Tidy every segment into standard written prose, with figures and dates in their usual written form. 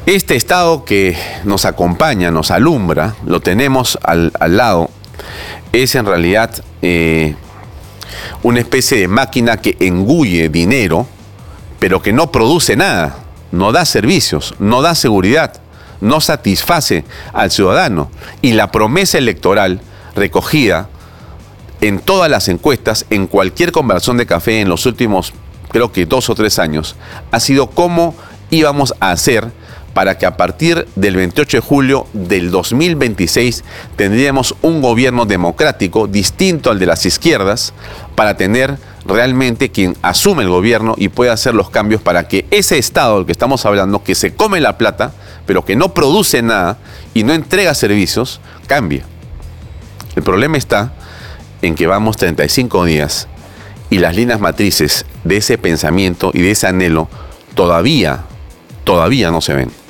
Este Estado que nos acompaña, nos alumbra, lo tenemos al lado, es en realidad una especie de máquina que engulle dinero, pero que no produce nada, no da servicios, no da seguridad, no satisface al ciudadano. Y la promesa electoral recogida en todas las encuestas, en cualquier conversación de café en los últimos, creo que 2 o 3 años, ha sido cómo íbamos a hacer para que a partir del 28 de julio del 2026 tendríamos un gobierno democrático distinto al de las izquierdas, para tener realmente quien asume el gobierno y pueda hacer los cambios para que ese Estado del que estamos hablando, que se come la plata, pero que no produce nada y no entrega servicios, cambie. El problema está en que vamos 35 días y las líneas matrices de ese pensamiento y de ese anhelo todavía no se ven.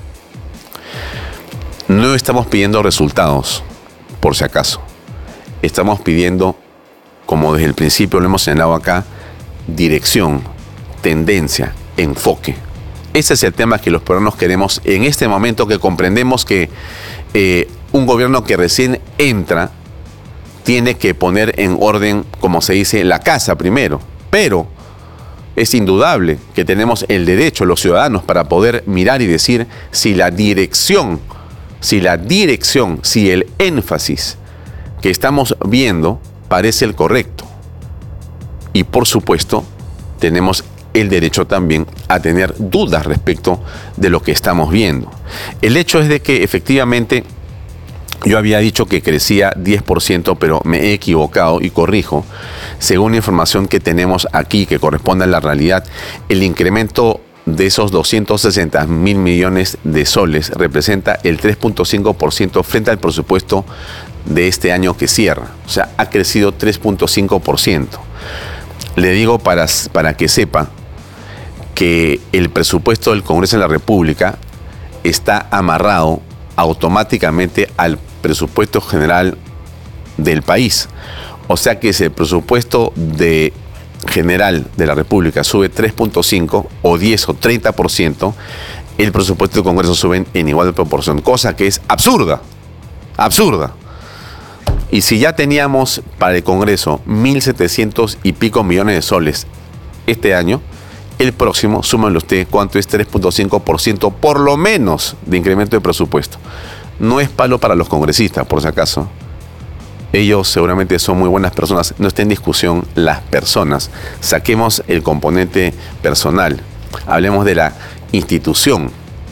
No estamos pidiendo resultados, por si acaso. Estamos pidiendo, como desde el principio lo hemos señalado acá, dirección, tendencia, enfoque. Ese es el tema que los peruanos queremos en este momento, que comprendemos que un gobierno que recién entra tiene que poner en orden, como se dice, la casa primero. Pero es indudable que tenemos el derecho, los ciudadanos, para poder mirar y decir si la dirección, si el énfasis que estamos viendo parece el correcto. Y por supuesto, tenemos el derecho también a tener dudas respecto de lo que estamos viendo. El hecho es de que efectivamente yo había dicho que crecía 10%, pero me he equivocado y corrijo. Según la información que tenemos aquí, que corresponde a la realidad, el incremento de esos 260.000 millones de soles representa el 3.5% frente al presupuesto de este año que cierra. O sea, ha crecido 3.5%. Le digo para que sepa que el presupuesto del Congreso de la República está amarrado automáticamente al presupuesto general del país. O sea que si el presupuesto general de la República sube 3.5 o 10 o 30%, el presupuesto del Congreso sube en igual proporción, cosa que es absurda. Y si ya teníamos para el Congreso 1.700 y pico millones de soles este año, el próximo, súmenle usted cuánto es 3.5% por lo menos de incremento de presupuesto. No es palo para los congresistas, por si acaso. Ellos seguramente son muy buenas personas. No está en discusión las personas. Saquemos el componente personal. Hablemos de la institución.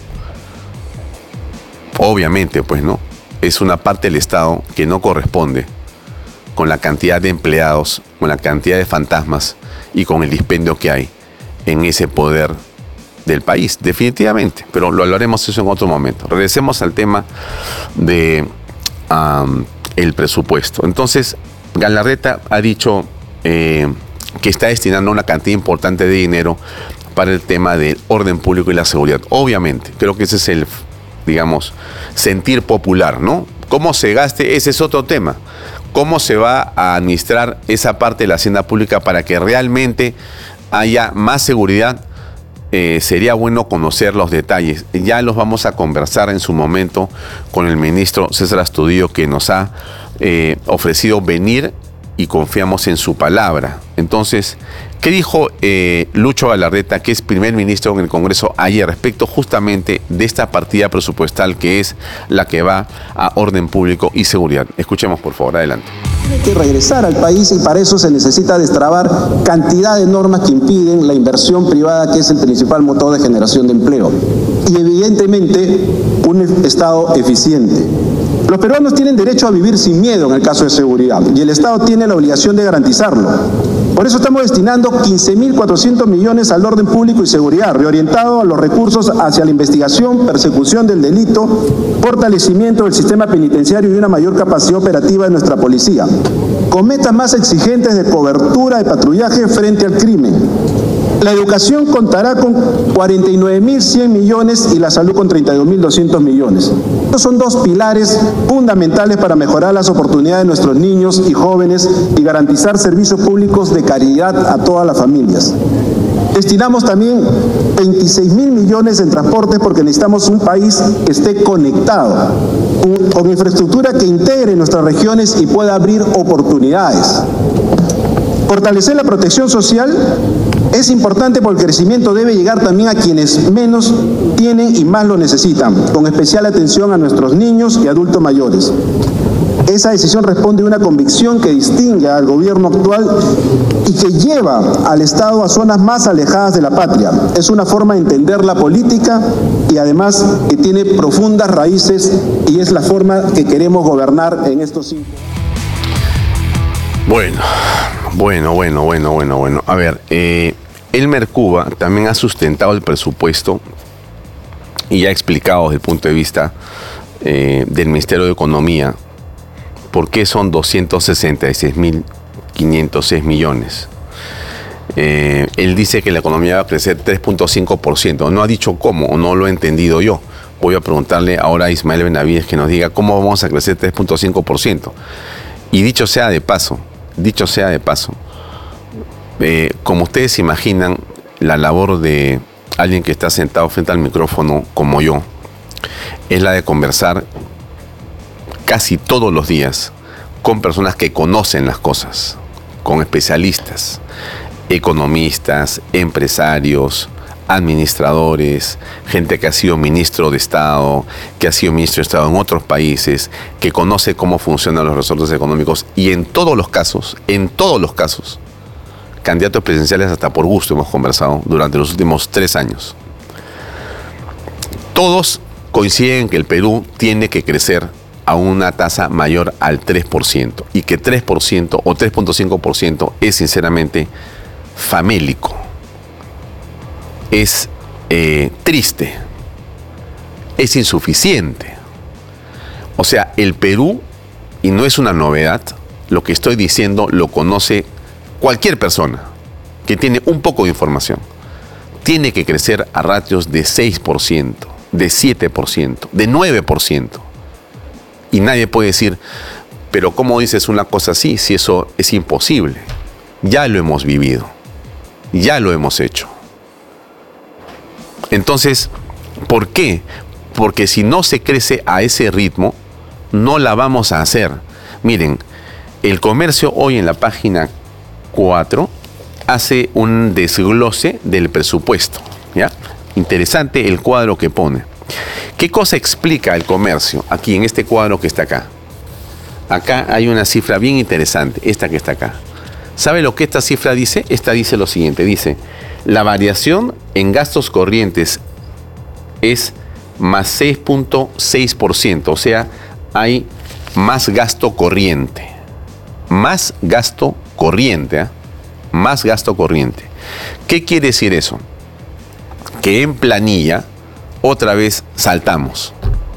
Obviamente, pues, ¿no? Es una parte del Estado que no corresponde con la cantidad de empleados, con la cantidad de fantasmas y con el dispendio que hay en ese poder del país, definitivamente. Pero lo hablaremos eso en otro momento. Regresemos al tema de el presupuesto. Entonces, Galarreta ha dicho que está destinando una cantidad importante de dinero para el tema del orden público y la seguridad. Obviamente, creo que ese es el, digamos, sentir popular, ¿no? Cómo se gaste, ese es otro tema. Cómo se va a administrar esa parte de la hacienda pública para que realmente haya más seguridad. Sería bueno conocer los detalles. Ya los vamos a conversar en su momento con el ministro César Astudillo, que nos ha ofrecido venir y confiamos en su palabra. Entonces, ¿qué dijo Lucho Galarreta, que es primer ministro en el Congreso ayer, respecto justamente de esta partida presupuestal que es la que va a orden público y seguridad? Escuchemos, por favor, adelante. Tiene que regresar al país y para eso se necesita destrabar cantidad de normas que impiden la inversión privada, que es el principal motor de generación de empleo. Y evidentemente un Estado eficiente. Los peruanos tienen derecho a vivir sin miedo en el caso de seguridad y el Estado tiene la obligación de garantizarlo. Por eso estamos destinando 15.400 millones al orden público y seguridad, reorientado a los recursos hacia la investigación, persecución del delito, fortalecimiento del sistema penitenciario y una mayor capacidad operativa de nuestra policía, con metas más exigentes de cobertura de patrullaje frente al crimen. La educación contará con 49.100 millones y la salud con 32.200 millones. Estos son dos pilares fundamentales para mejorar las oportunidades de nuestros niños y jóvenes y garantizar servicios públicos de calidad a todas las familias. Destinamos también 26.000 millones en transportes porque necesitamos un país que esté conectado, con infraestructura que integre nuestras regiones y pueda abrir oportunidades. Fortalecer la protección social es importante porque el crecimiento debe llegar también a quienes menos tienen y más lo necesitan, con especial atención a nuestros niños y adultos mayores. Esa decisión responde a una convicción que distingue al gobierno actual y que lleva al Estado a zonas más alejadas de la patria. Es una forma de entender la política y además que tiene profundas raíces y es la forma que queremos gobernar en estos 5 años. Bueno. A ver, Elmer Cuba también ha sustentado el presupuesto y ha explicado desde el punto de vista del Ministerio de Economía por qué son 266.506 millones. Él dice que la economía va a crecer 3.5%. No ha dicho cómo, no lo he entendido yo. Voy a preguntarle ahora a Ismael Benavides que nos diga cómo vamos a crecer 3.5%. Y dicho sea de paso, como ustedes imaginan, la labor de alguien que está sentado frente al micrófono como yo es la de conversar casi todos los días con personas que conocen las cosas, con especialistas, economistas, empresarios, administradores, gente que ha sido ministro de Estado, que ha sido ministro de Estado en otros países, que conoce cómo funcionan los resortes económicos, y en todos los casos, candidatos presidenciales hasta por gusto hemos conversado durante los últimos 3 años. Todos coinciden en que el Perú tiene que crecer a una tasa mayor al 3%, y que 3% o 3.5% es sinceramente famélico. Es triste, es insuficiente. O sea, el Perú, y no es una novedad, lo que estoy diciendo lo conoce cualquier persona que tiene un poco de información. Tiene que crecer a ratios de 6%, de 7%, de 9%. Y nadie puede decir, pero ¿cómo dices una cosa así si eso es imposible? Ya lo hemos vivido, ya lo hemos hecho. Entonces, ¿por qué? Porque si no se crece a ese ritmo, no la vamos a hacer. Miren, el Comercio hoy en la página 4 hace un desglose del presupuesto, ¿ya? Interesante el cuadro que pone. ¿Qué cosa explica el Comercio aquí en este cuadro que está acá? Acá hay una cifra bien interesante, esta que está acá. ¿Sabe lo que esta cifra dice? Esta dice lo siguiente, dice: la variación en gastos corrientes es más 6.6%, o sea, hay más gasto corriente. Más gasto corriente, ¿eh? Más gasto corriente. ¿Qué quiere decir eso? Que en planilla otra vez saltamos.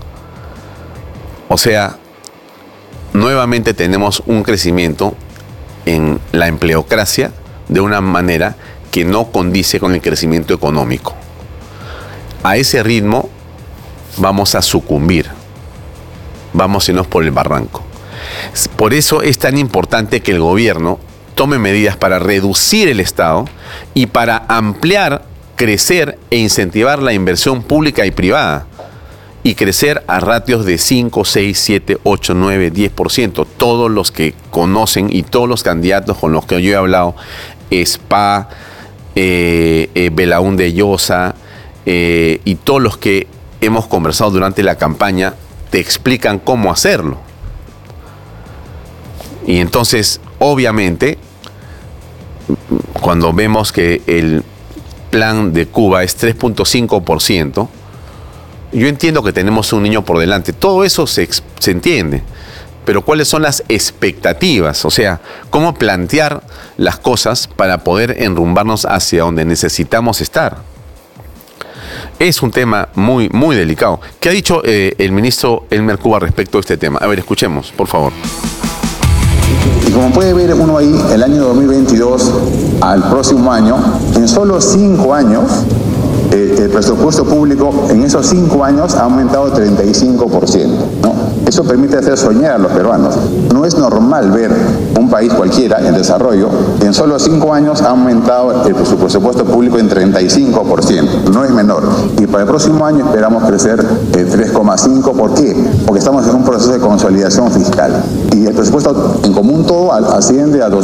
O sea, nuevamente tenemos un crecimiento en la empleocracia de una manera que no condice con el crecimiento económico. A ese ritmo vamos a sucumbir, vamos a irnos por el barranco. Por eso es tan importante que el gobierno tome medidas para reducir el Estado y para ampliar, crecer e incentivar la inversión pública y privada, y crecer a ratios de 5, 6, 7, 8, 9, 10%. Todos los que conocen y todos los candidatos con los que yo he hablado, SPA, Belaúnde Llosa, y todos los que hemos conversado durante la campaña, te explican cómo hacerlo. Y entonces, obviamente, cuando vemos que el plan de Cuba es 3.5%, yo entiendo que tenemos un niño por delante. Todo eso se entiende. Pero ¿cuáles son las expectativas? O sea, ¿cómo plantear las cosas para poder enrumbarnos hacia donde necesitamos estar? Es un tema muy, muy delicado. ¿Qué ha dicho el ministro Elmer Cuba respecto a este tema? A ver, escuchemos, por favor. Y como puede ver uno ahí, el año 2022 al próximo año, en solo 5 años, el presupuesto público en esos 5 años ha aumentado 35%, ¿no? Eso permite hacer soñar a los peruanos. No es normal ver un país cualquiera en desarrollo, en solo 5 años ha aumentado su presupuesto público en 35%, no es menor. Y para el próximo año esperamos crecer 3,5%. ¿Por qué? Porque estamos en un proceso de consolidación fiscal. Y el presupuesto en común todo asciende a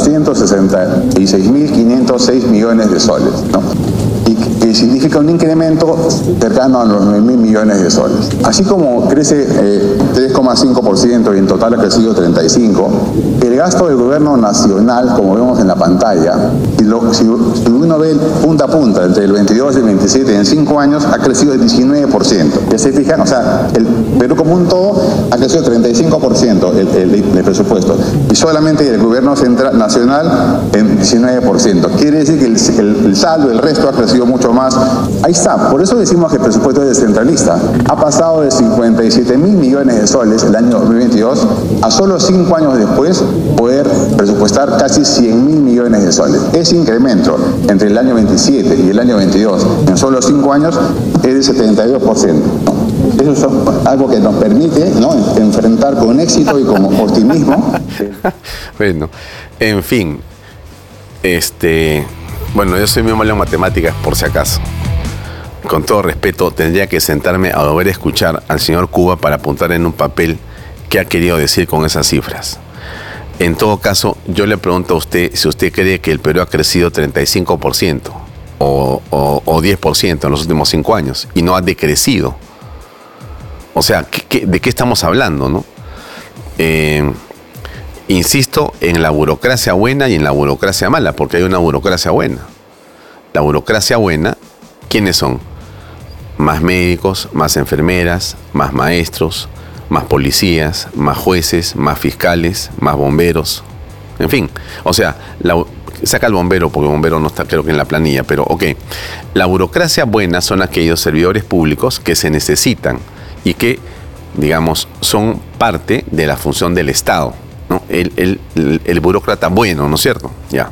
266.506 millones de soles, ¿no? Y significa un incremento cercano a los 9.000 millones de soles. Así como crece 3,5% y en total ha crecido 35%, el gasto del gobierno nacional, como vemos en la pantalla, si uno ve punta a punta, entre el 22 y el 27, en 5 años ha crecido el 19%. ¿Ya se fijan? O sea, el Perú como un todo ha crecido 35% el presupuesto. Y solamente el gobierno central nacional en 19%. Quiere decir que el saldo, el resto ha crecido mucho más. Ahí está. Por eso decimos que el presupuesto es descentralista. Ha pasado de 57.000 millones de soles el año 2022 a solo 5 años después poder presupuestar casi 100.000 millones de soles. Ese incremento entre el año 27 y el año 22 en solo 5 años es del 72%. Eso es algo que nos permite, ¿no?, enfrentar con éxito y con optimismo. Bueno, en fin, bueno, yo soy muy malo en matemáticas, por si acaso. Con todo respeto, tendría que sentarme a volver a escuchar al señor Cuba para apuntar en un papel qué ha querido decir con esas cifras. En todo caso, yo le pregunto a usted si usted cree que el Perú ha crecido 35% o 10% en los últimos 5 años y no ha decrecido. O sea, ¿de qué estamos hablando, no? Insisto en la burocracia buena y en la burocracia mala, porque hay una burocracia buena. La burocracia buena, ¿quiénes son? Más médicos, más enfermeras, más maestros, más policías, más jueces, más fiscales, más bomberos. En fin, o sea, saca el bombero, porque el bombero no está, creo que en la planilla, pero ok. La burocracia buena son aquellos servidores públicos que se necesitan y que, digamos, son parte de la función del Estado, ¿no? El burócrata bueno, ¿no es cierto? Ya.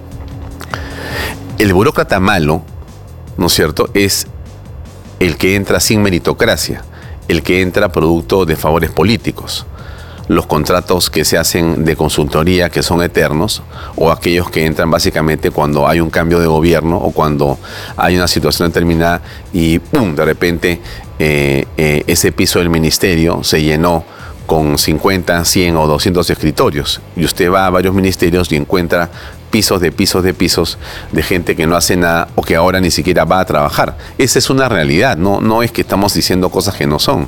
El burócrata malo, ¿no es cierto?, es el que entra sin meritocracia, el que entra producto de favores políticos, los contratos que se hacen de consultoría que son eternos, o aquellos que entran básicamente cuando hay un cambio de gobierno o cuando hay una situación determinada y ¡pum!, de repente ese piso del ministerio se llenó con 50, 100 o 200 escritorios y usted va a varios ministerios y encuentra pisos de gente que no hace nada o que ahora ni siquiera va a trabajar. Esa es una realidad, no es que estamos diciendo cosas que no son.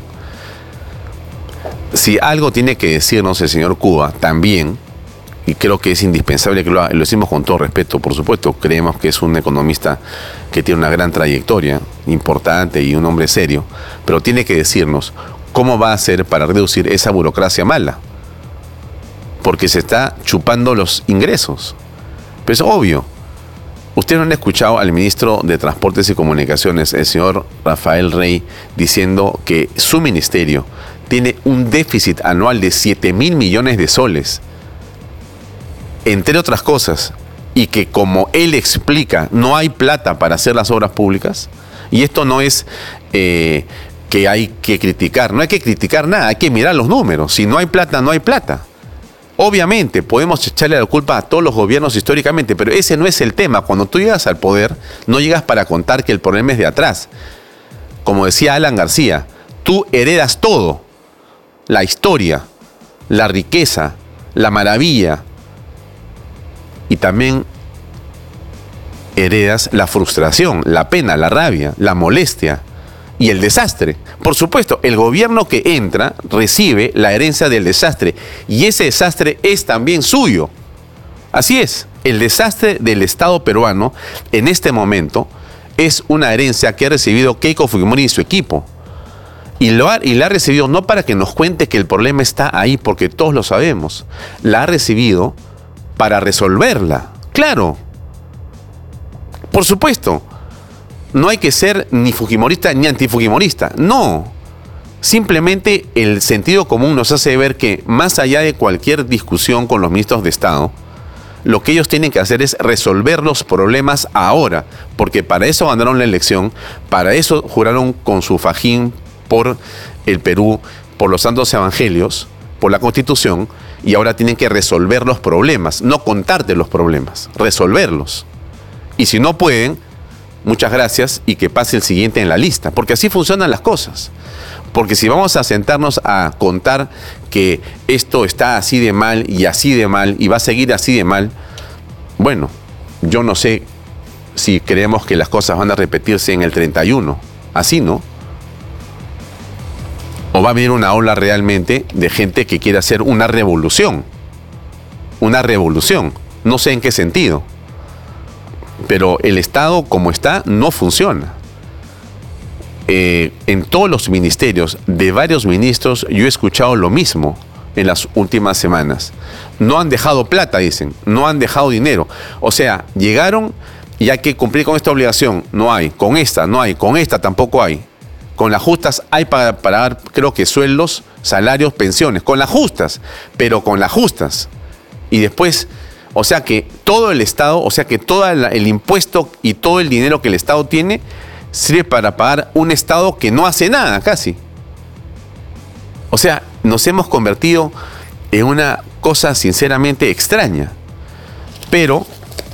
Si algo tiene que decirnos el señor Cuba también, y creo que es indispensable que lo decimos con todo respeto, por supuesto, creemos que es un economista que tiene una gran trayectoria, importante y un hombre serio, pero tiene que decirnos cómo va a hacer para reducir esa burocracia mala, porque se está chupando los ingresos. Pero es obvio. Ustedes no han escuchado al ministro de Transportes y Comunicaciones, el señor Rafael Rey, diciendo que su ministerio tiene un déficit anual de 7.000 millones de soles, entre otras cosas, y que, como él explica, no hay plata para hacer las obras públicas. Y esto no es que hay que criticar, no hay que criticar nada, hay que mirar los números. Si no hay plata, no hay plata. Obviamente podemos echarle la culpa a todos los gobiernos históricamente, pero ese no es el tema. Cuando tú llegas al poder, no llegas para contar que el problema es de atrás. Como decía Alan García, tú heredas todo: la historia, la riqueza, la maravilla, y también heredas la frustración, la pena, la rabia, la molestia y el desastre. Por supuesto, el gobierno que entra recibe la herencia del desastre y ese desastre es también suyo. Así es, el desastre del Estado peruano en este momento es una herencia que ha recibido Keiko Fujimori y su equipo. Y la ha recibido no para que nos cuente que el problema está ahí, porque todos lo sabemos. La ha recibido para resolverla. Claro. Por supuesto. No hay que ser ni fujimorista ni antifujimorista. No. Simplemente el sentido común nos hace ver que, más allá de cualquier discusión con los ministros de Estado, lo que ellos tienen que hacer es resolver los problemas ahora, porque para eso ganaron la elección, para eso juraron con su fajín por el Perú, por los santos evangelios, por la Constitución, y ahora tienen que resolver los problemas, no contarte los problemas, resolverlos. Y si no pueden, muchas gracias y que pase el siguiente en la lista, porque así funcionan las cosas. Porque si vamos a sentarnos a contar que esto está así de mal y va a seguir así de mal, bueno, yo no sé si creemos que las cosas van a repetirse en el 31, así, ¿no? O va a venir una ola realmente de gente que quiere hacer una revolución. Una revolución. No sé en qué sentido. Pero el Estado como está no funciona. En todos los ministerios, de varios ministros, yo he escuchado lo mismo en las últimas semanas. No han dejado plata, dicen. No han dejado dinero. O sea, llegaron y hay que cumplir con esta obligación. No hay. Con esta no hay. Con esta tampoco hay. Con las justas hay para dar, creo que sueldos, salarios, pensiones. Con las justas, pero con las justas. Y después, o sea que todo el Estado, o sea que todo el impuesto y todo el dinero que el Estado tiene sirve para pagar un Estado que no hace nada casi. O sea, nos hemos convertido en una cosa sinceramente extraña. Pero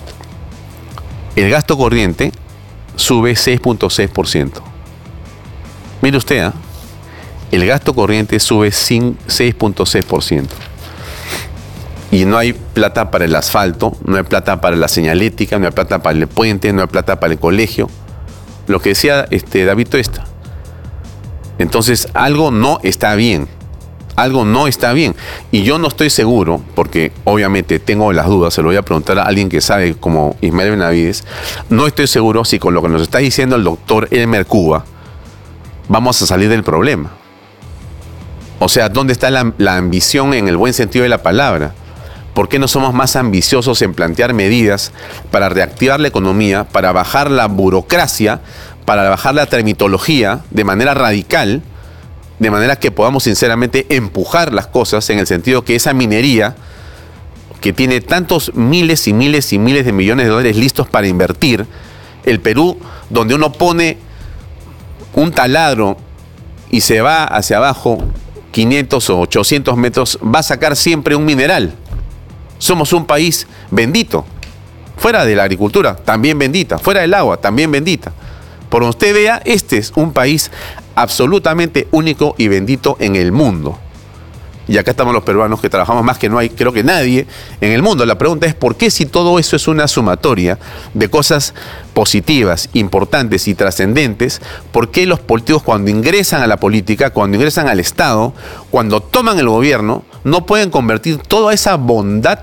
el gasto corriente sube 6.6%. Mire usted, el gasto corriente sube 6.6%. Y no hay plata para el asfalto, no hay plata para la señalética, no hay plata para el puente, no hay plata para el colegio. Lo que decía David Tuesta. Entonces, algo no está bien. Algo no está bien. Y yo no estoy seguro, porque obviamente tengo las dudas, se lo voy a preguntar a alguien que sabe, como Ismael Benavides, no estoy seguro si con lo que nos está diciendo el doctor Elmer Cuba, vamos a salir del problema. O sea, ¿dónde está la ambición en el buen sentido de la palabra? ¿Por qué no somos más ambiciosos en plantear medidas para reactivar la economía, para bajar la burocracia, para bajar la tramitología de manera radical, de manera que podamos sinceramente empujar las cosas en el sentido que esa minería, que tiene tantos miles y miles y miles de millones de dólares listos para invertir, el Perú, donde uno pone un taladro y se va hacia abajo 500 o 800 metros, va a sacar siempre un mineral. Somos un país bendito. Fuera de la agricultura, también bendita. Fuera del agua, también bendita. Por donde usted vea, este es un país absolutamente único y bendito en el mundo. Y acá estamos los peruanos que trabajamos más que no hay, creo que nadie en el mundo. La pregunta es, ¿por qué si todo eso es una sumatoria de cosas positivas, importantes y trascendentes, por qué los políticos cuando ingresan a la política, cuando ingresan al Estado, cuando toman el gobierno, no pueden convertir toda esa bondad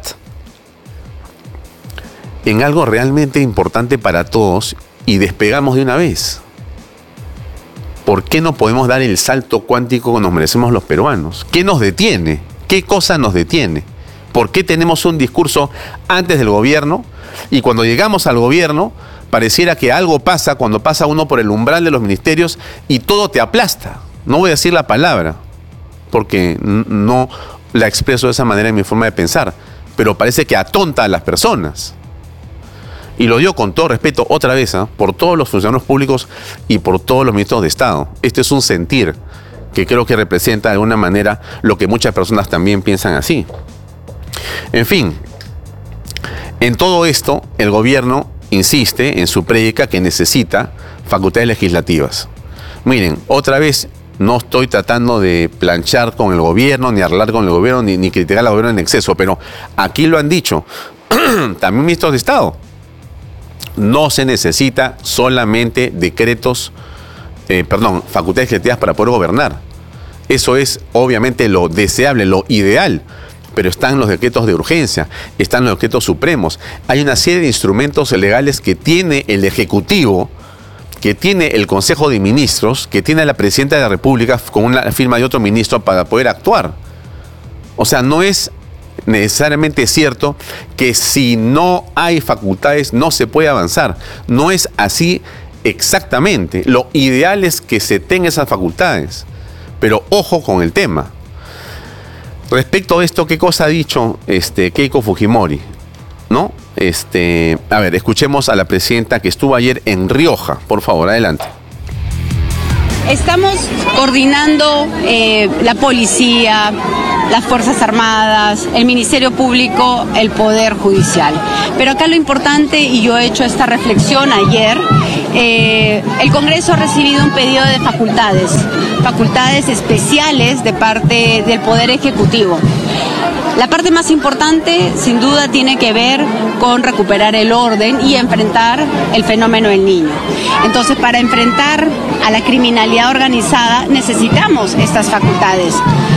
en algo realmente importante para todos y despegamos de una vez? ¿Por qué no podemos dar el salto cuántico que nos merecemos los peruanos? ¿Qué nos detiene? ¿Qué cosa nos detiene? ¿Por qué tenemos un discurso antes del gobierno y cuando llegamos al gobierno pareciera que algo pasa cuando pasa uno por el umbral de los ministerios y todo te aplasta? No voy a decir la palabra porque no la expreso de esa manera en mi forma de pensar, pero parece que atonta a las personas. Y lo digo con todo respeto otra vez, por todos los funcionarios públicos y por todos los ministros de Estado. Este es un sentir que creo que representa de alguna manera lo que muchas personas también piensan así. En fin, en todo esto el gobierno insiste en su prédica que necesita facultades legislativas. Miren, otra vez no estoy tratando de planchar con el gobierno, ni hablar con el gobierno, ni criticar al gobierno en exceso, pero aquí lo han dicho también ministros de Estado. No se necesita solamente facultades legislativas para poder gobernar. Eso es obviamente lo deseable, lo ideal, pero están los decretos de urgencia, están los decretos supremos. Hay una serie de instrumentos legales que tiene el Ejecutivo, que tiene el Consejo de Ministros, que tiene la Presidenta de la República con una firma de otro ministro para poder actuar. O sea, no es necesariamente cierto que si no hay facultades no se puede avanzar. No es así exactamente. Lo ideal es que se tengan esas facultades. Pero ojo con el tema. Respecto a esto, ¿qué cosa ha dicho Keiko Fujimori? ¿No? A ver, escuchemos a la presidenta que estuvo ayer en Rioja. Por favor, adelante. Estamos coordinando la policía, las Fuerzas Armadas, el Ministerio Público, el Poder Judicial. Pero acá lo importante, y yo he hecho esta reflexión ayer, el Congreso ha recibido un pedido de facultades especiales de parte del Poder Ejecutivo. La parte más importante, sin duda, tiene que ver con recuperar el orden y enfrentar el fenómeno del niño. Entonces, para enfrentar a la criminalidad organizada, necesitamos estas facultades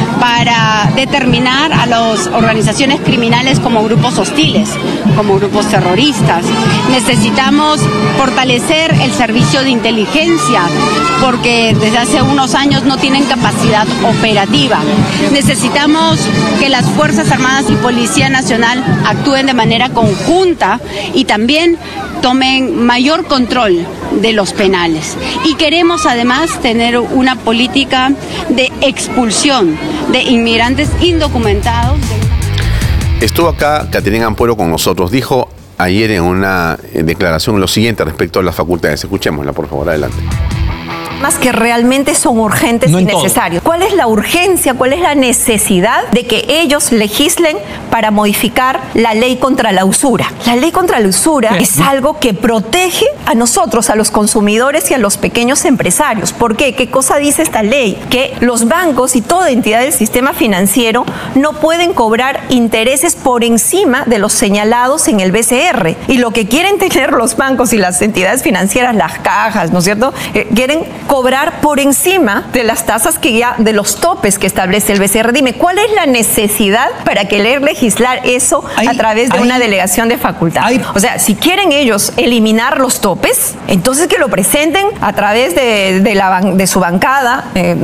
para determinar a las organizaciones criminales como grupos hostiles, como grupos terroristas. Necesitamos fortalecer el servicio de inteligencia, porque desde hace unos años no tienen capacidad operativa. Necesitamos que las Fuerzas Armadas y Policía Nacional actúen de manera conjunta y también tomen mayor control de los penales. Y queremos además tener una política de expulsión de inmigrantes indocumentados. Estuvo acá Caterina Ampuero con nosotros. Dijo ayer en una declaración lo siguiente respecto a las facultades. Escuchémosla, por favor, adelante. Más que realmente son urgentes y necesarios. ¿Cuál es la urgencia, cuál es la necesidad de que ellos legislen para modificar la ley contra la usura? La ley contra la usura es algo que protege a nosotros, a los consumidores y a los pequeños empresarios. ¿Por qué? ¿Qué cosa dice esta ley? Que los bancos y toda entidad del sistema financiero no pueden cobrar intereses por encima de los señalados en el BCR. Y lo que quieren tener los bancos y las entidades financieras, las cajas, ¿no es cierto? Quieren cobrar por encima de las tasas que ya, de los topes que establece el BCR. Dime, ¿cuál es la necesidad para querer legislar eso a través de una delegación de facultades? O sea, si quieren ellos eliminar los topes, entonces que lo presenten a través de su bancada,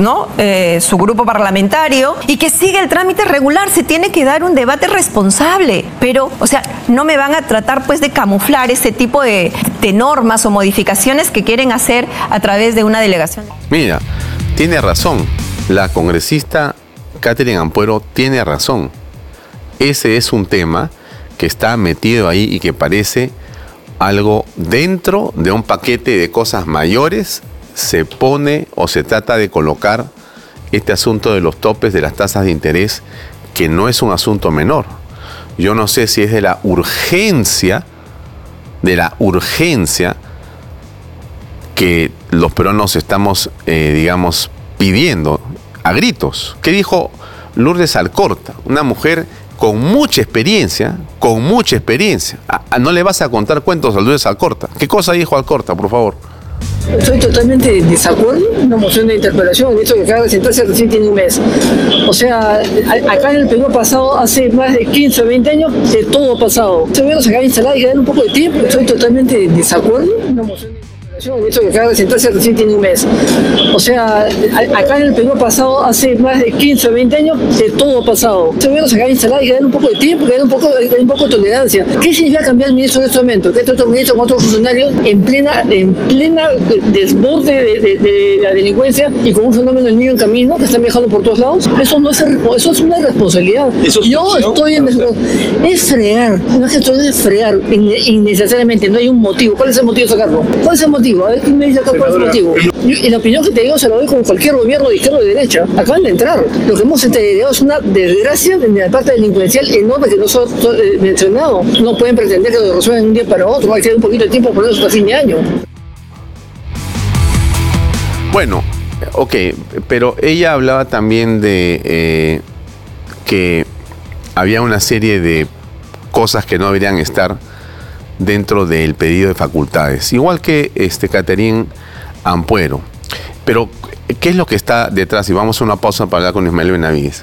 su grupo parlamentario, y que siga el trámite regular. Se tiene que dar un debate responsable, pero, o sea, no me van a tratar pues de camuflar ese tipo de normas o modificaciones que quieren hacer a través de una delegación. Mira, tiene razón. La congresista Caterina Ampuero tiene razón. Ese es un tema que está metido ahí y que parece algo dentro de un paquete de cosas mayores. Se pone o se trata de colocar este asunto de los topes de las tasas de interés, que no es un asunto menor. Yo no sé si es de la urgencia que los peruanos estamos, pidiendo a gritos. ¿Qué dijo Lourdes Alcorta? Una mujer con mucha experiencia. No le vas a contar cuentos a Lourdes Alcorta. ¿Qué cosa dijo Alcorta, por favor? Estoy totalmente en desacuerdo. Una moción de interpelación, el hecho de que acaba de sentarse recién tiene un mes. O sea, acá en el Perú ha pasado hace más de 15 o 20 años, de todo ha pasado. Este gobierno se acaba de instalar y que dar un poco de tiempo. Estoy totalmente en desacuerdo. Una moción de el hecho de que acaba de sentarse recién tiene un mes. O sea, acá en el Perú ha pasado hace más de 15 o 20 años, de todo ha pasado. Este gobierno se acaba de instalar y que dar un poco de tiempo, que dar un poco de tolerancia. ¿Qué significa cambiar el ministro en este momento? Que otro ministro con otros funcionarios en plena desborde de la delincuencia y con un fenómeno del niño en camino que están viajando por todos lados? Eso es una responsabilidad. Yo estoy en es fregar, no es fregar innecesariamente, no hay un motivo. ¿Cuál es el motivo de sacarlo? ¿Cuál es el motivo? A ver, ¿quién me dice acá cuál es el motivo? Y la opinión que te digo se la doy con cualquier gobierno de izquierda o de derecha. Acaban de entrar. Lo que hemos entendido es una desgracia de la parte delincuencial enorme que nosotros mencionado. No pueden pretender que lo resuelvan de un día para otro. Hay que dar un poquito de tiempo por eso hasta fin de año. Bueno, ok, pero ella hablaba también de que había una serie de cosas que no deberían estar dentro del pedido de facultades, igual que Caterina Ampuero. Pero, ¿qué es lo que está detrás? Y vamos a una pausa para hablar con Ismael Benavides.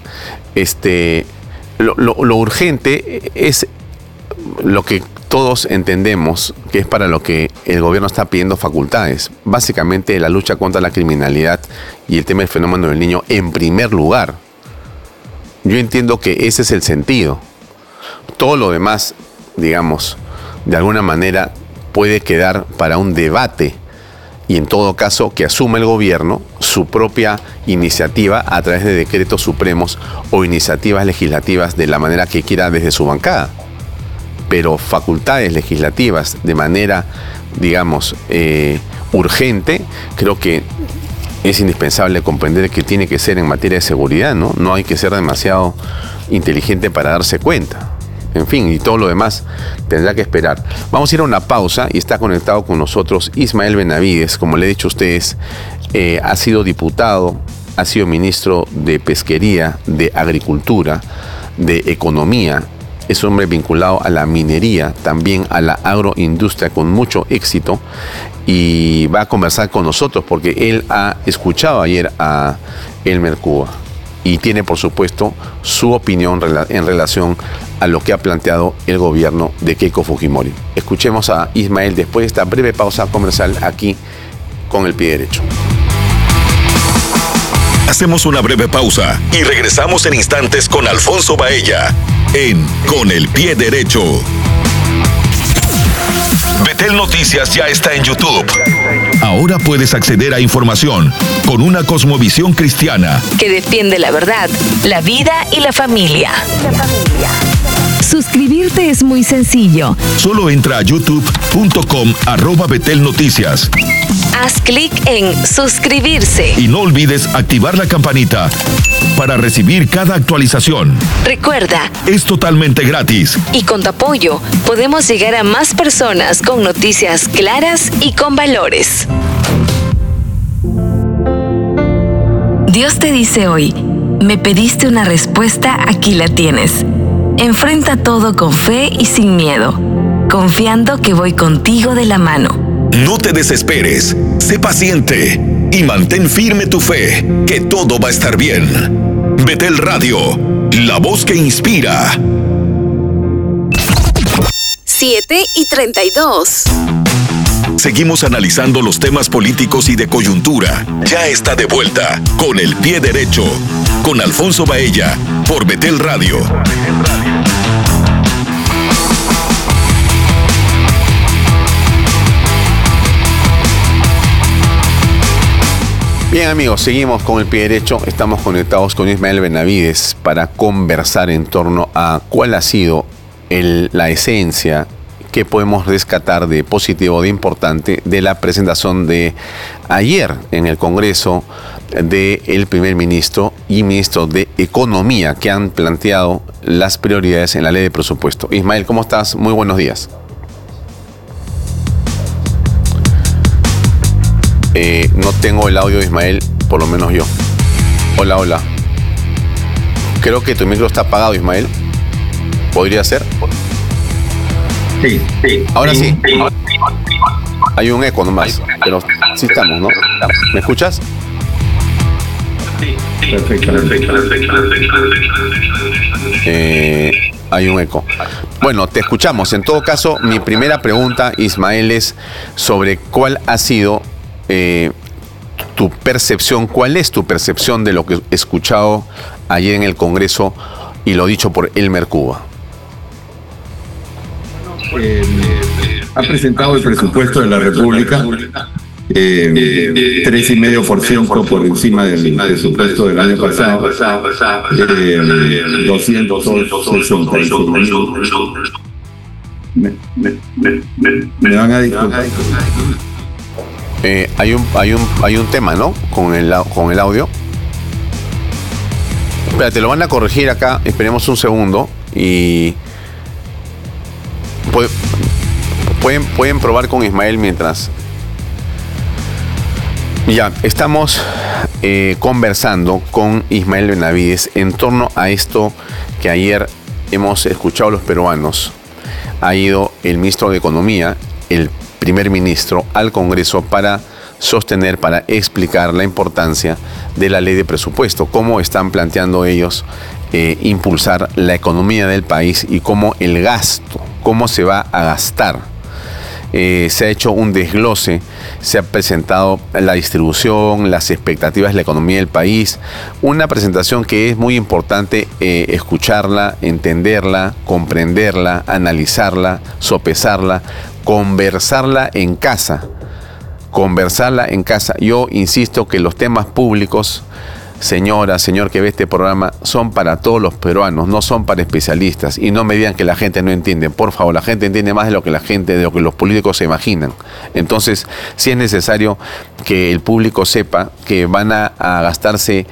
Lo urgente es lo que todos entendemos, que es para lo que el gobierno está pidiendo facultades. Básicamente la lucha contra la criminalidad y el tema del fenómeno del niño en primer lugar. Yo entiendo que ese es el sentido. Todo lo demás, digamos, de alguna manera puede quedar para un debate y en todo caso que asuma el gobierno su propia iniciativa a través de decretos supremos o iniciativas legislativas de la manera que quiera desde su bancada. Pero facultades legislativas de manera, digamos, urgente, creo que es indispensable comprender que tiene que ser en materia de seguridad, ¿no? No hay que ser demasiado inteligente para darse cuenta. En fin, y todo lo demás tendrá que esperar. Vamos a ir a una pausa y está conectado con nosotros Ismael Benavides. Como le he dicho a ustedes, ha sido diputado, ha sido ministro de Pesquería, de Agricultura, de Economía. Es un hombre vinculado a la minería, también a la agroindustria con mucho éxito, y va a conversar con nosotros porque él ha escuchado ayer a Elmer Cuba y tiene, por supuesto, su opinión en relación a lo que ha planteado el gobierno de Keiko Fujimori. Escuchemos a Ismael después de esta breve pausa comercial aquí con El Pie Derecho. Hacemos una breve pausa y regresamos en instantes con Alfonso Baella en Con el Pie Derecho. Betel Noticias ya está en YouTube. Ahora puedes acceder a información con una cosmovisión cristiana que defiende la verdad, la vida y la familia. Suscribirte es muy sencillo. Solo entra a youtube.com/Betel Noticias. Haz clic en suscribirse. Y no olvides activar la campanita para recibir cada actualización. Recuerda, es totalmente gratis. Y con tu apoyo podemos llegar a más personas con noticias claras y con valores. Dios te dice hoy, me pediste una respuesta, aquí la tienes. Enfrenta todo con fe y sin miedo, confiando que voy contigo de la mano. No te desesperes, sé paciente y mantén firme tu fe, que todo va a estar bien. Betel Radio, la voz que inspira. 7:32. Seguimos analizando los temas políticos y de coyuntura. Ya está de vuelta Con el Pie Derecho, con Alfonso Baella, por Betel Radio. Bien, amigos, seguimos con El Pie Derecho. Estamos conectados con Ismael Benavides para conversar en torno a cuál ha sido la esencia que podemos rescatar de positivo, de importante, de la presentación de ayer en el Congreso del primer ministro y ministro de Economía, que han planteado las prioridades en la ley de presupuesto. Ismael, ¿cómo estás? Muy buenos días. No tengo el audio de Ismael, por lo menos yo. Hola, hola. Creo que tu micro está apagado, Ismael. ¿Podría ser? Sí. Ahora sí. Hay un eco nomás, pero sí estamos, ¿no? ¿Me escuchas? Perfecto. Hay un eco. Bueno, te escuchamos. En todo caso, mi primera pregunta, Ismael, es sobre cuál ha sido tu percepción, cuál es tu percepción de lo que he escuchado ayer en el Congreso y lo dicho por Elmer Cuba. Ha presentado el presupuesto de la República 3,5% por encima del presupuesto del año pasado, 266. Me van a disculpar. Hay un tema, ¿no? Con el audio. Espérate, lo van a corregir acá. Esperemos un segundo y pueden probar con Ismael mientras. Ya, estamos conversando con Ismael Benavides en torno a esto que ayer hemos escuchado los peruanos. Ha ido el ministro de Economía, el primer ministro, al Congreso para sostener, para explicar la importancia de la ley de presupuesto, cómo están planteando ellos impulsar la economía del país y cómo el gasto, cómo se va a gastar. Se ha hecho un desglose, se ha presentado la distribución, las expectativas de la economía del país, una presentación que es muy importante escucharla, entenderla, comprenderla, analizarla, sopesarla, conversarla en casa. Yo insisto que los temas públicos señora, señor que ve este programa, son para todos los peruanos, no son para especialistas. Y no me digan que la gente no entiende. Por favor, la gente entiende más de lo que los políticos se imaginan. Entonces, sí es necesario que el público sepa que van a gastarse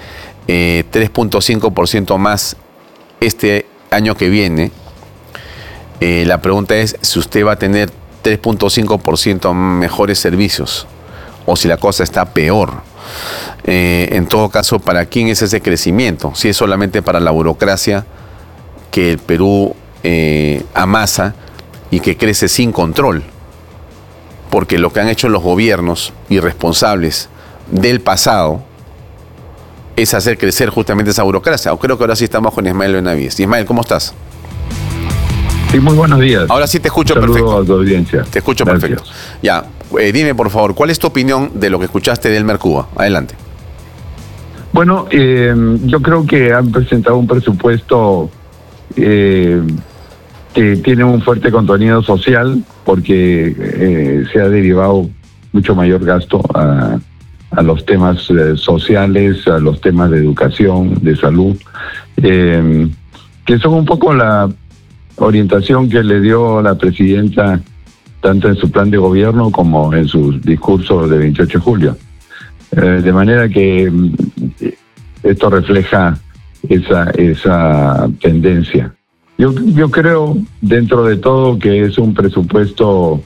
3.5% más este año que viene. La pregunta es si usted va a tener 3.5% mejores servicios o si la cosa está peor. En todo caso, ¿para quién es ese crecimiento? Si es solamente para la burocracia que el Perú amasa y que crece sin control. Porque lo que han hecho los gobiernos irresponsables del pasado es hacer crecer justamente esa burocracia. Creo que ahora sí estamos con Ismael Benavides. Ismael, ¿cómo estás? Sí, muy buenos días. Ahora sí te escucho Saludo perfecto. A tu audiencia. Te escucho Gracias. perfecto. Ya, dime por favor, ¿cuál es tu opinión de lo que escuchaste de Elmer Cuba? Adelante. Bueno, yo creo que han presentado un presupuesto que tiene un fuerte contenido social porque se ha derivado mucho mayor gasto a los temas sociales, a los temas de educación, de salud, que son un poco la orientación que le dio la presidenta tanto en su plan de gobierno como en su discurso de 28 de julio. De manera que esto refleja esa tendencia. Yo creo, dentro de todo, que es un presupuesto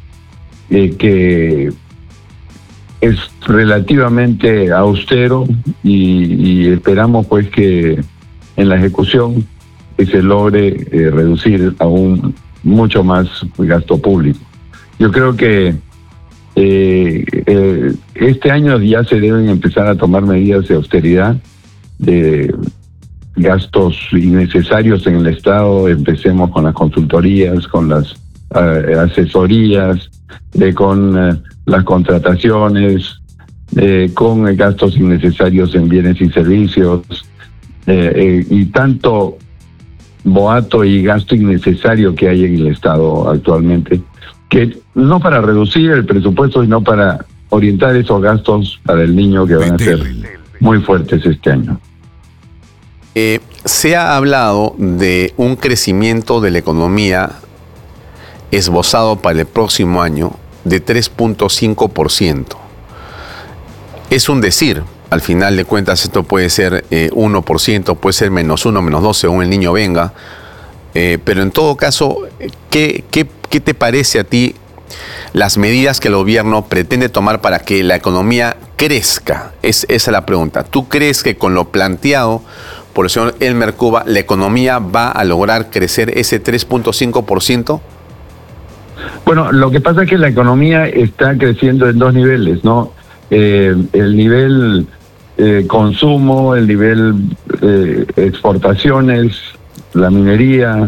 que es relativamente austero y esperamos pues que en la ejecución se logre reducir aún mucho más el gasto público. Yo creo que este año ya se deben empezar a tomar medidas de austeridad, de gastos innecesarios en el Estado. Empecemos con las consultorías, con las asesorías, con las contrataciones, con gastos innecesarios en bienes y servicios, y tanto boato y gasto innecesario que hay en el Estado actualmente, que no para reducir el presupuesto, sino para orientar esos gastos para el niño, que van a ser muy fuertes este año. Se ha hablado de un crecimiento de la economía esbozado para el próximo año de 3.5%. Es un decir, al final de cuentas esto puede ser 1%, puede ser -1, -2, según el niño venga, pero en todo caso, ¿qué te parece a ti las medidas que el gobierno pretende tomar para que la economía crezca? Esa es la pregunta. ¿Tú crees que con lo planteado por el señor Elmer Cuba, la economía va a lograr crecer ese 3.5%? Bueno, lo que pasa es que la economía está creciendo en dos niveles, ¿no? El nivel consumo, el nivel exportaciones, la minería,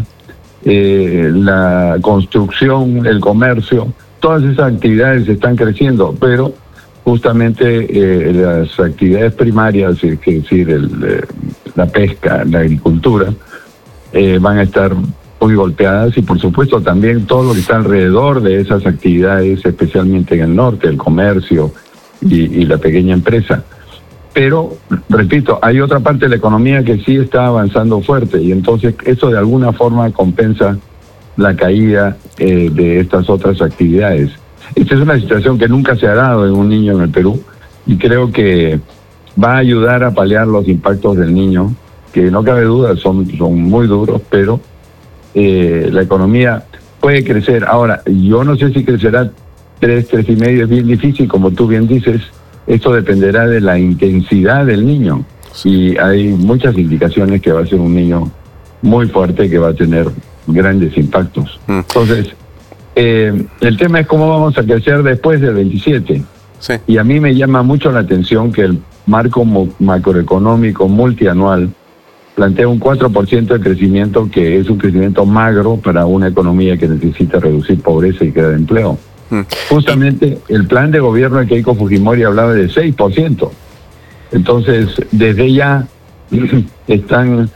la construcción, el comercio, todas esas actividades están creciendo, pero justamente las actividades primarias, es decir, la pesca, la agricultura, van a estar muy golpeadas, y por supuesto también todo lo que está alrededor de esas actividades, especialmente en el norte, el comercio y la pequeña empresa. Pero, repito, hay otra parte de la economía que sí está avanzando fuerte, y entonces eso de alguna forma compensa la caída de estas otras actividades. Esta es una situación que nunca se ha dado en un niño en el Perú, y creo que va a ayudar a paliar los impactos del niño, que no cabe duda son muy duros, pero la economía puede crecer. Ahora, yo no sé si crecerá 3,5, es bien difícil, como tú bien dices. Esto dependerá de la intensidad del niño, y hay muchas indicaciones que va a ser un niño muy fuerte, que va a tener grandes impactos. Entonces, el tema es cómo vamos a crecer después del 27. Sí. Y a mí me llama mucho la atención que el marco macroeconómico multianual plantea un 4% de crecimiento, que es un crecimiento magro para una economía que necesita reducir pobreza y crear empleo. Justamente el plan de gobierno de Keiko Fujimori hablaba de 6%. Entonces, desde ya están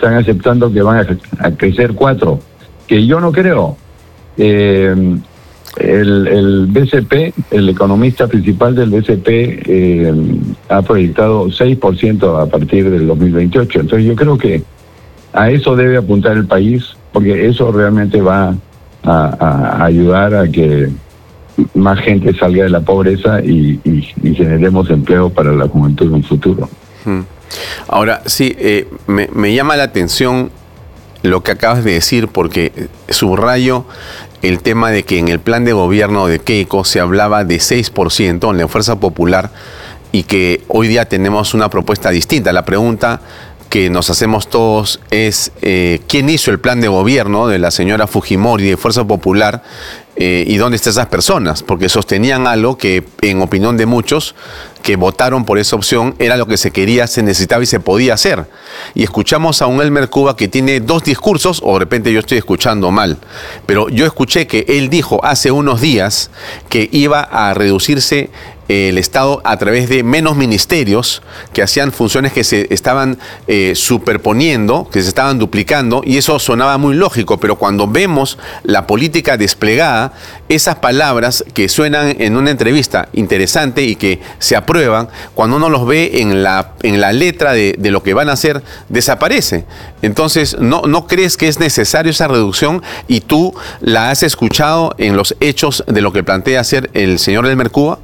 aceptando que van a crecer 4%, que yo no creo. el BCP, el economista principal del BCP, ha proyectado 6% a partir del 2028. Entonces yo creo que a eso debe apuntar el país, porque eso realmente va a ayudar a que más gente salga de la pobreza y generemos empleo para la juventud en un futuro. Ahora, sí, me llama la atención lo que acabas de decir, porque subrayo el tema de que en el plan de gobierno de Keiko se hablaba de 6% en la Fuerza Popular y que hoy día tenemos una propuesta distinta. La pregunta que nos hacemos todos es ¿quién hizo el plan de gobierno de la señora Fujimori de Fuerza Popular y dónde están esas personas? Porque sostenían algo que, en opinión de muchos que votaron por esa opción, era lo que se quería, se necesitaba y se podía hacer. Y escuchamos a un Elmer Cuba que tiene dos discursos, o de repente yo estoy escuchando mal, pero yo escuché que él dijo hace unos días que iba a reducirse el Estado a través de menos ministerios que hacían funciones que se estaban superponiendo, que se estaban duplicando, y eso sonaba muy lógico, pero cuando vemos la política desplegada, esas palabras que suenan en una entrevista interesante y que se aprueban, cuando uno los ve en la letra de lo que van a hacer, desaparece. Entonces, ¿no crees que es necesario esa reducción y tú la has escuchado en los hechos de lo que plantea hacer el señor Elmer Cuba?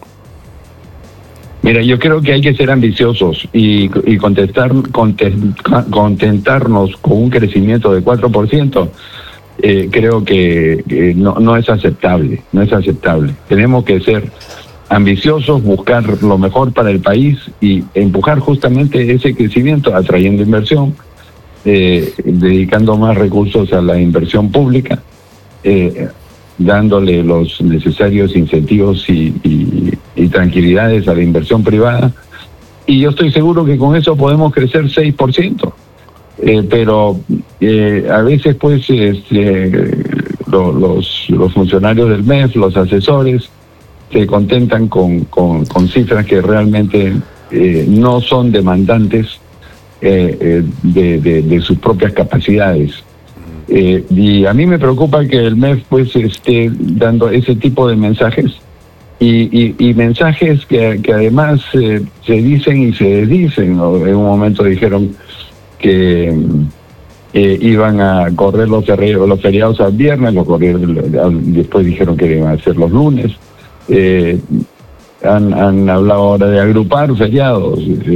Mira, yo creo que hay que ser ambiciosos y contentarnos con un crecimiento de 4%. Creo que no es aceptable, no es aceptable. Tenemos que ser ambiciosos, buscar lo mejor para el país y empujar justamente ese crecimiento, atrayendo inversión, dedicando más recursos a la inversión pública, dándole los necesarios incentivos y tranquilidades a la inversión privada. Y yo estoy seguro que con eso podemos crecer 6%. Pero a veces pues los funcionarios del MEF, los asesores, se contentan con cifras que realmente no son demandantes de sus propias capacidades. Y a mí me preocupa que el MEF pues esté dando ese tipo de mensajes y mensajes que además se dicen y se desdicen, ¿no? En un momento dijeron que iban a correr los feriados al viernes, después dijeron que iban a ser los lunes. Han hablado ahora de agrupar feriados.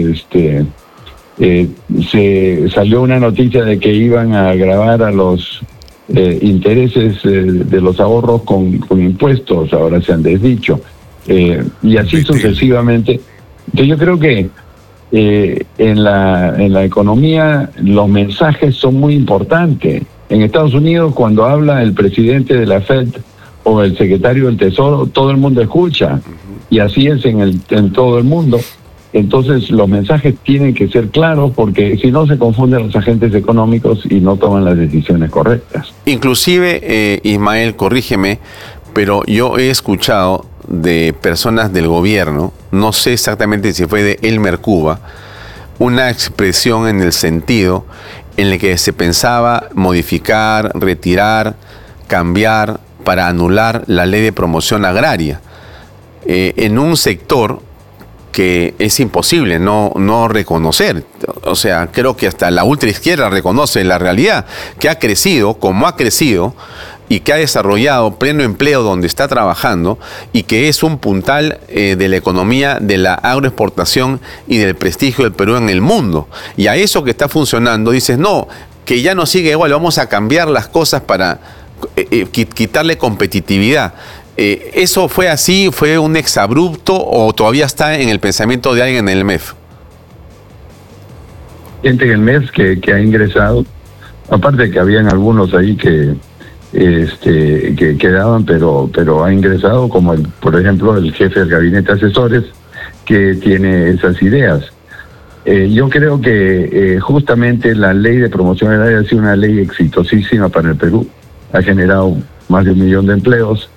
Se salió una noticia de que iban a gravar a los intereses de los ahorros con impuestos, ahora se han desdicho, y así sucesivamente. Entonces yo creo que en la economía los mensajes son muy importantes. En Estados Unidos, cuando habla el presidente de la Fed o el secretario del Tesoro, todo el mundo escucha, y así es en todo el mundo. Entonces los mensajes tienen que ser claros, porque si no se confunden los agentes económicos y no toman las decisiones correctas. Inclusive, Ismael, corrígeme, pero yo he escuchado de personas del gobierno, no sé exactamente si fue de Elmer Cuba, una expresión en el sentido en el que se pensaba modificar, retirar, cambiar para anular la ley de promoción agraria en un sector que es imposible no reconocer. O sea, creo que hasta la ultraizquierda reconoce la realidad, que ha crecido como ha crecido y que ha desarrollado pleno empleo donde está trabajando y que es un puntal de la economía, de la agroexportación y del prestigio del Perú en el mundo. Y a eso que está funcionando dices, no, que ya no sigue igual, vamos a cambiar las cosas para quitarle competitividad. ¿Eso fue así? ¿Fue un exabrupto o todavía está en el pensamiento de alguien en el MEF? Gente en el MEF que ha ingresado, aparte que habían algunos ahí que quedaban, pero ha ingresado, como por ejemplo el jefe del gabinete de asesores, que tiene esas ideas. Yo creo que justamente la ley de promoción agraria ha sido una ley exitosísima para el Perú. Ha generado más de 1 millón de empleos,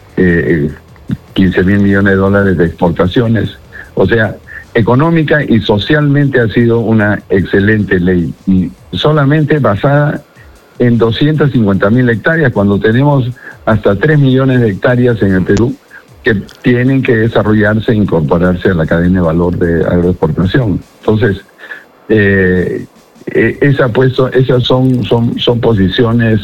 15 mil millones de dólares de exportaciones. O sea, económica y socialmente ha sido una excelente ley, y solamente basada en 250.000 hectáreas, cuando tenemos hasta 3 millones de hectáreas en el Perú que tienen que desarrollarse e incorporarse a la cadena de valor de agroexportación. Entonces, esas son posiciones,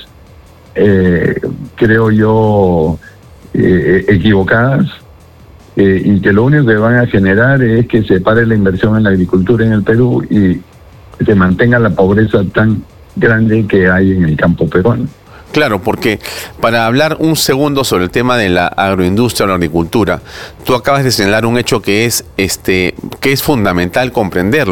creo yo, equivocadas, y que lo único que van a generar es que se pare la inversión en la agricultura en el Perú y se mantenga la pobreza tan grande que hay en el campo peruano. Claro, porque para hablar un segundo sobre el tema de la agroindustria o la agricultura, tú acabas de señalar un hecho que es fundamental comprenderlo.